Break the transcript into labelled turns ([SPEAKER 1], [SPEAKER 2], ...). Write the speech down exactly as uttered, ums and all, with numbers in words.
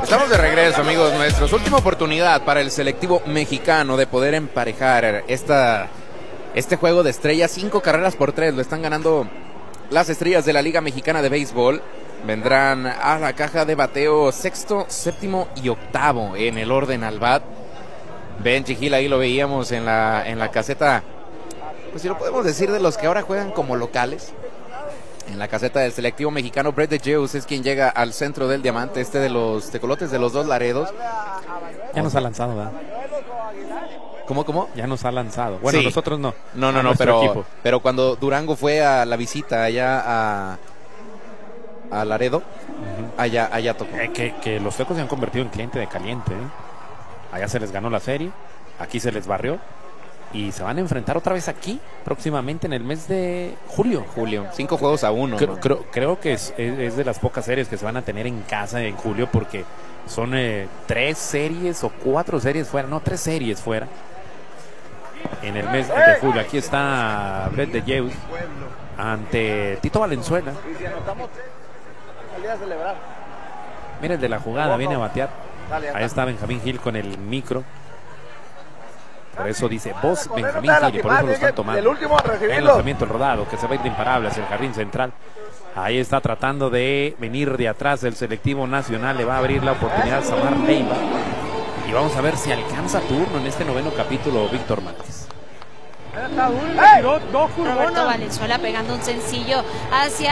[SPEAKER 1] Estamos de regreso, amigos nuestros. Última oportunidad para el selectivo mexicano de poder emparejar esta, este juego de estrellas. Cinco carreras por tres lo están ganando las estrellas de la Liga Mexicana de Béisbol. Vendrán a la caja de bateo sexto, séptimo y octavo en el orden al bat. Benji Gil, ahí lo veíamos en la, en la caseta, pues si lo podemos decir, de los que ahora juegan como locales. En la caseta del selectivo mexicano, Brett DeJeus es quien llega al centro del diamante, este de los tecolotes de los dos Laredos.
[SPEAKER 2] Ya nos ha lanzado, ¿verdad?
[SPEAKER 1] ¿Cómo, cómo?
[SPEAKER 2] Ya nos ha lanzado. Bueno,
[SPEAKER 1] sí.
[SPEAKER 2] Nosotros no.
[SPEAKER 1] No, no, no, pero, pero cuando Durango fue a la visita allá a, a Laredo, uh-huh. allá, allá tocó.
[SPEAKER 2] Eh, que, que los tecos se han convertido en cliente de caliente, ¿eh? Allá se les ganó la serie, aquí se les barrió. Y se van a enfrentar otra vez aquí, próximamente en el mes de julio.
[SPEAKER 1] Julio, cinco juegos a uno.
[SPEAKER 2] Creo, creo, creo que es, es, es de las pocas series que se van a tener en casa en julio, porque son eh, tres series o cuatro series fuera, no, tres series fuera. En el mes de julio, aquí está Brett DeJeus ante Tito Valenzuela. Mira el de la jugada, viene a batear. Ahí está Benjamín Gil con el micro. Por eso dice voz Benjamín Gil y por eso lo están tomando.
[SPEAKER 3] El último a recibirlo.
[SPEAKER 2] El lanzamiento rodado que se va a ir de imparable hacia el jardín central. Ahí está tratando de venir de atrás el selectivo nacional. Le va a abrir la oportunidad a Samar Leiva. Y vamos a ver si alcanza turno en este noveno capítulo Víctor Márquez.
[SPEAKER 4] Roberto Valenzuela pegando un sencillo hacia